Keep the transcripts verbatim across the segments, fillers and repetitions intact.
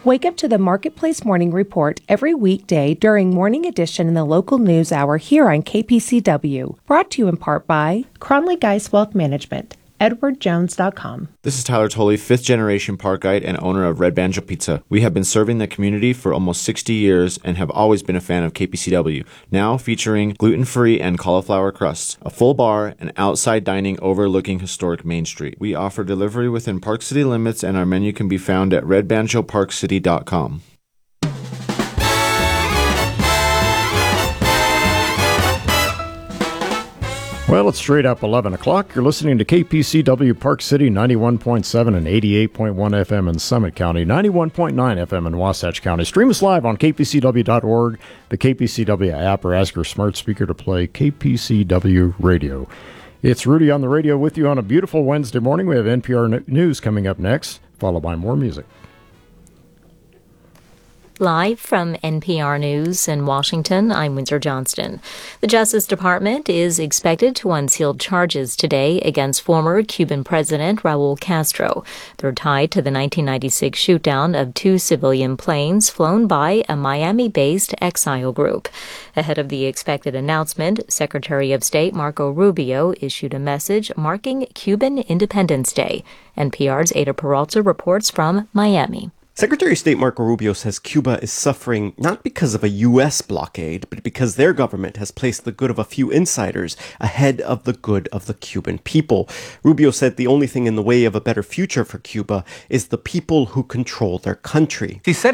Wake up to the Marketplace Morning Report every weekday during Morning Edition in the local news hour here on K P C W. Brought to you in part by Cronley Geist Wealth Management, edward jones dot com. This is Tyler Tolley, fifth generation park guide and owner of Red Banjo Pizza. We have been serving the community for almost sixty years and have always been a fan of K P C W. Now featuring gluten-free and cauliflower crusts, a full bar, and outside dining overlooking historic Main Street. We offer delivery within Park City limits, and our menu can be found at red banjo park city dot com. Well, it's straight up eleven o'clock. You're listening to K P C W Park City, ninety-one point seven and eighty-eight point one F M in Summit County, ninety-one point nine F M in Wasatch County. Stream us live on K P C W dot org, the K P C W app, or ask your smart speaker to play K P C W Radio. It's Rudy on the radio with you on a beautiful Wednesday morning. We have N P R News coming up next, followed by more music. Live from N P R News in Washington, I'm Windsor Johnston. The Justice Department is expected to unseal charges today against former Cuban President Raul Castro. They're tied to the nineteen ninety-six shootdown of two civilian planes flown by a Miami-based exile group. Ahead of the expected announcement, Secretary of State Marco Rubio issued a message marking Cuban Independence Day. N P R's Ada Peralta reports from Miami. Secretary of State Marco Rubio says Cuba is suffering not because of a U S blockade, but because their government has placed the good of a few insiders ahead of the good of the Cuban people. Rubio said the only thing in the way of a better future for Cuba is the people who control their country. If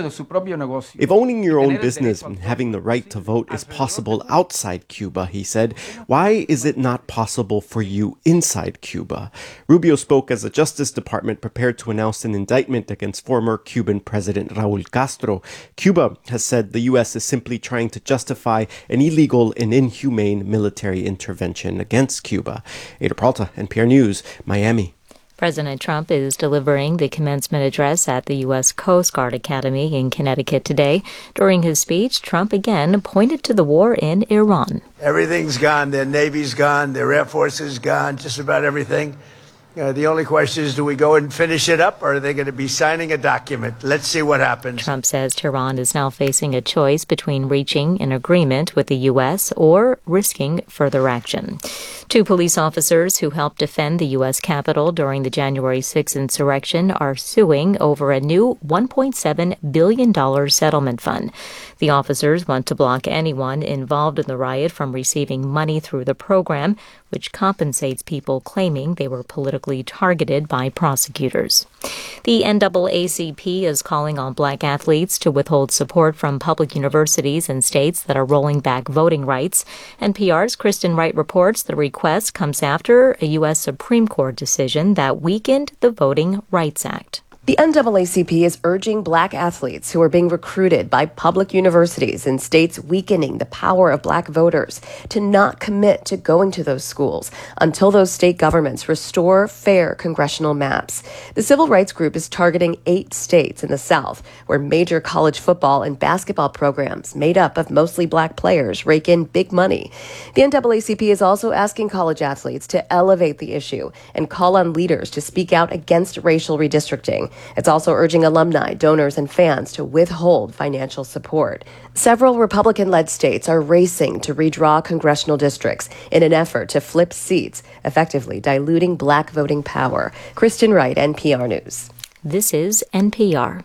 owning your own business and having the right to vote is possible outside Cuba, he said, why is it not possible for you inside Cuba? Rubio spoke as the Justice Department prepared to announce an indictment against former Cuban President Raul Castro. Cuba has said the U S is simply trying to justify an illegal and inhumane military intervention against Cuba. Ada Peralta, N P R News, Miami. President Trump is delivering the commencement address at the U S Coast Guard Academy in Connecticut today. During his speech, Trump again pointed to the war in Iran. Everything's gone. Their Navy's gone. Their Air Force is gone. Just about everything. Uh, the only question is, do we go and finish it up, or are they going to be signing a document? Let's see what happens. Trump says Tehran is now facing a choice between reaching an agreement with the U S or risking further action. Two police officers who helped defend the U S Capitol during the January sixth insurrection are suing over a new one point seven billion dollars settlement fund. The officers want to block anyone involved in the riot from receiving money through the program, which compensates people claiming they were politically targeted by prosecutors. The N double A C P is calling on black athletes to withhold support from public universities and states that are rolling back voting rights. N P R's Kristen Wright reports the request comes after a U S Supreme Court decision that weakened the Voting Rights Act. The N double A C P is urging black athletes who are being recruited by public universities in states weakening the power of black voters to not commit to going to those schools until those state governments restore fair congressional maps. The civil rights group is targeting eight states in the South where major college football and basketball programs made up of mostly black players rake in big money. The N double A C P is also asking college athletes to elevate the issue and call on leaders to speak out against racial redistricting. It's also urging alumni, donors, and fans to withhold financial support. Several Republican-led states are racing to redraw congressional districts in an effort to flip seats, effectively diluting black voting power. Kristen Wright, N P R News. This is N P R.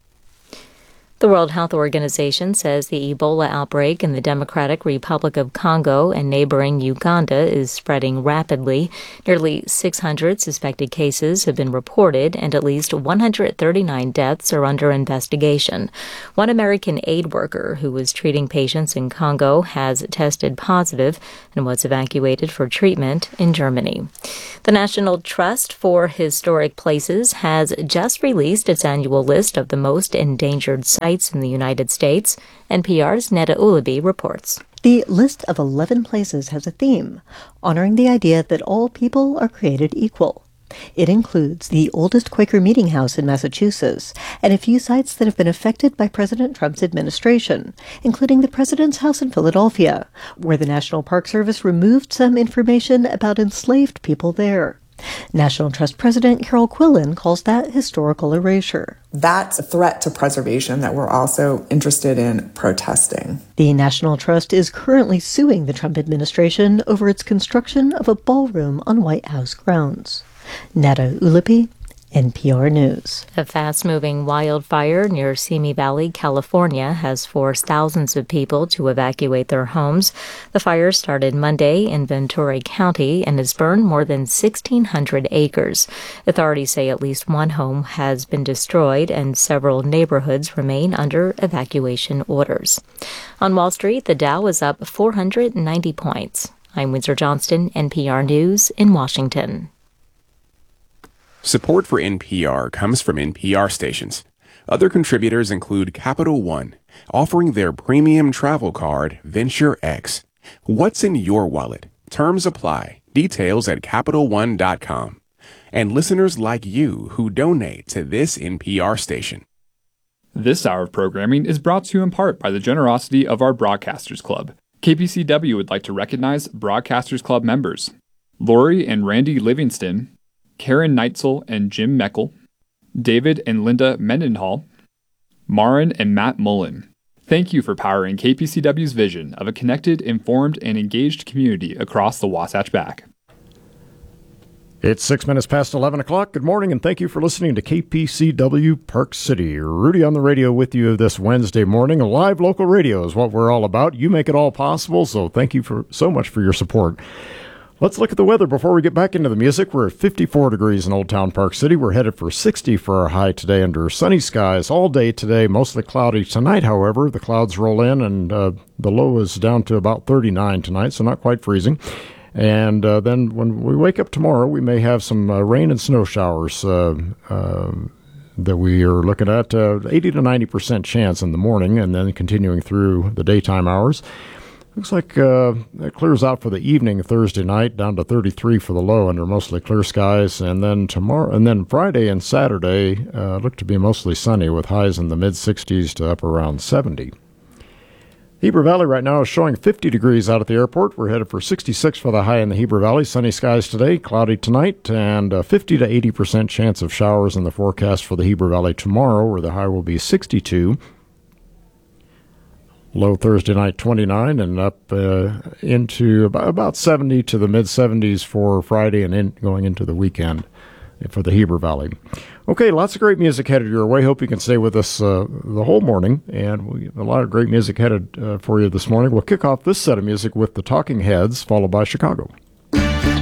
The World Health Organization says the Ebola outbreak in the Democratic Republic of Congo and neighboring Uganda is spreading rapidly. Nearly six hundred suspected cases have been reported, and at least one hundred thirty-nine deaths are under investigation. One American aid worker who was treating patients in Congo has tested positive and was evacuated for treatment in Germany. The National Trust for Historic Places has just released its annual list of the most endangered sites in the United States. N P R's Neda Ulabi reports. The list of eleven places has a theme, honoring the idea that all people are created equal. It includes the oldest Quaker meeting house in Massachusetts and a few sites that have been affected by President Trump's administration, including the President's house in Philadelphia, where the National Park Service removed some information about enslaved people there. National Trust President Carol Quillen calls that historical erasure. That's a threat to preservation that we're also interested in protesting. The National Trust is currently suing the Trump administration over its construction of a ballroom on White House grounds. Nada Ulupi, N P R News. A fast-moving wildfire near Simi Valley, California, has forced thousands of people to evacuate their homes. The fire started Monday in Ventura County and has burned more than sixteen hundred acres. Authorities say at least one home has been destroyed and several neighborhoods remain under evacuation orders. On Wall Street, the Dow is up four hundred ninety points. I'm Windsor Johnston, N P R News in Washington. Support for N P R comes from N P R stations. Other contributors include Capital One, offering their premium travel card, Venture X. What's in your wallet? Terms apply. Details at Capital One dot com. And listeners like you who donate to this N P R station. This hour of programming is brought to you in part by the generosity of our Broadcasters Club. K P C W would like to recognize Broadcasters Club members Lori and Randy Livingston, Karen Neitzel and Jim Meckel, David and Linda Mendenhall, Marin and Matt Mullen. Thank you for powering K P C W's vision of a connected, informed, and engaged community across the Wasatch Back. It's six minutes past eleven o'clock. Good morning, and thank you for listening to K P C W Park City. Rudy on the radio with you this Wednesday morning. Live local radio is what we're all about. You make it all possible, so thank you for so much for your support. Let's look at the weather before we get back into the music. We're at fifty-four degrees in Old Town Park City. We're headed for sixty for our high today under sunny skies all day today, mostly cloudy. Tonight, however, the clouds roll in, and uh, the low is down to about thirty-nine tonight, so not quite freezing. And uh, then when we wake up tomorrow, we may have some uh, rain and snow showers uh, uh, that we are looking at, uh, eighty to ninety percent chance in the morning, and then continuing through the daytime hours. Looks like uh, it clears out for the evening Thursday night, down to thirty-three for the low under mostly clear skies. And then tomorrow, and then Friday and Saturday uh, look to be mostly sunny with highs in the mid-sixties to up around seventy. Heber Valley right now is showing fifty degrees out at the airport. We're headed for sixty-six for the high in the Heber Valley. Sunny skies today, cloudy tonight, and a fifty to eighty percent chance of showers in the forecast for the Heber Valley tomorrow, where the high will be sixty-two. Low Thursday night, twenty-nine, and up uh, into about, about seventy to the mid-seventies for Friday and in, going into the weekend for the Heber Valley. Okay, lots of great music headed your way. Hope you can stay with us uh, the whole morning, and we have a lot of great music headed uh, for you this morning. We'll kick off this set of music with the Talking Heads, followed by Chicago.